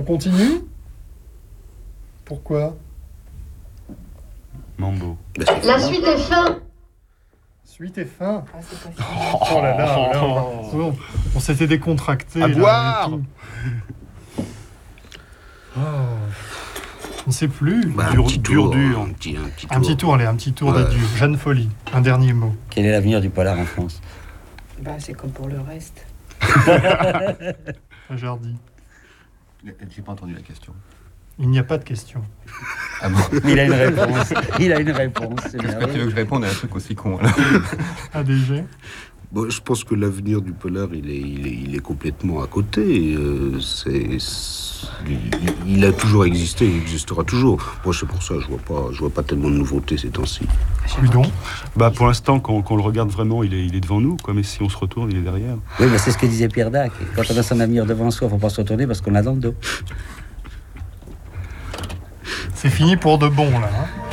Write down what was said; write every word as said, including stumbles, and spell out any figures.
continue? Pourquoi? Mambo. La suite est fin. Suite et fin. Ah, c'est pas fini. Oh là là, là, on, on, on s'était décontracté. À là, boire. et tout. Oh. On ne sait plus. Bah, Dur, un petit dur, tour, dur. Un petit, un petit Un petit tour, allez, un petit tour Ouais. d'adieu. Jeanne Folly, un dernier mot. Quel est l'avenir du polar en France? Bah, c'est comme pour le reste. Jardy. J'ai pas entendu la question. Il n'y a pas de question. Ah bon? Il a une réponse. Il a une réponse. C'est Est-ce que tu merveilleux. veux que je réponde à un truc aussi con alors? A D G. Bon, je pense que l'avenir du polar, il est, il est, il est complètement à côté. Euh, c'est, c'est- il, il a toujours existé, il existera toujours. Moi, c'est pour ça, je vois pas, je vois pas tellement de nouveautés ces temps-ci. Prudon. Bah pour l'instant, quand, quand on le regarde vraiment, il est, il est devant nous, quoi. Mais si on se retourne, il est derrière. Oui, mais c'est ce que disait Pierre Dac. Quand on a son avenir devant soi, il ne faut pas se retourner parce qu'on l'a dans le dos. C'est fini pour de bon, là. Hein.